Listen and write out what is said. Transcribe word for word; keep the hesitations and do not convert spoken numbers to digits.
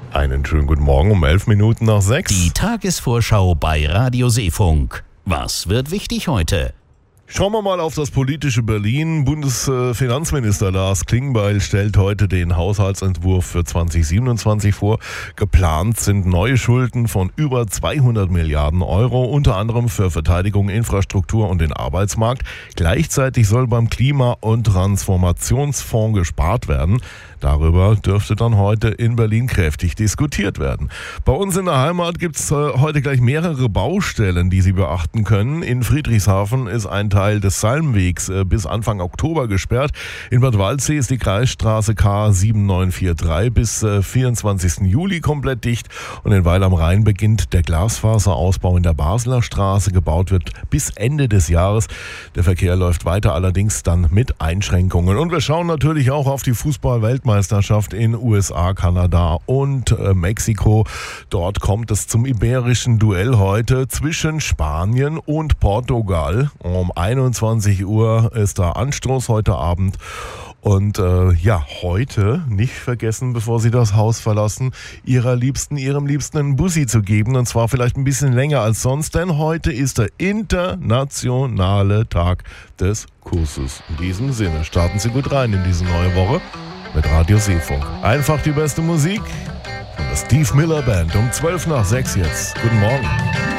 Einen schönen guten Morgen um elf Minuten nach sechs. Die Tagesvorschau bei Radio Seefunk. Was wird wichtig heute? Schauen wir mal auf das politische Berlin. Bundesfinanzminister Lars Klingbeil stellt heute den Haushaltsentwurf für zwanzig siebenundzwanzig vor. Geplant sind neue Schulden von über zweihundert Milliarden Euro, unter anderem für Verteidigung, Infrastruktur und den Arbeitsmarkt. Gleichzeitig soll beim Klima- und Transformationsfonds gespart werden. Darüber dürfte dann heute in Berlin kräftig diskutiert werden. Bei uns in der Heimat gibt es heute gleich mehrere Baustellen, die Sie beachten können. In Friedrichshafen ist ein Teil des Salmwegs bis Anfang Oktober gesperrt. In Bad Waldsee ist die Kreisstraße K sieben neun vier drei bis vierundzwanzigsten Juli komplett dicht. Und in Weil am Rhein beginnt der Glasfaserausbau in der Basler Straße. Gebaut wird bis Ende des Jahres. Der Verkehr läuft weiter, allerdings dann mit Einschränkungen. Und wir schauen natürlich auch auf die Fußball-Weltmeisterschaft Meisterschaft in U S A, Kanada und äh, Mexiko. Dort kommt es zum iberischen Duell heute zwischen Spanien und Portugal. Um einundzwanzig Uhr ist da Anstoß heute Abend. Und äh, ja, heute nicht vergessen, bevor Sie das Haus verlassen, Ihrer Liebsten, Ihrem Liebsten einen Bussi zu geben. Und zwar vielleicht ein bisschen länger als sonst, denn heute ist der internationale Tag des Kusses. In diesem Sinne, starten Sie gut rein in diese neue Woche mit Radio Seefunk. Einfach die beste Musik von der Steve Miller Band um zwölf nach sechs jetzt. Guten Morgen.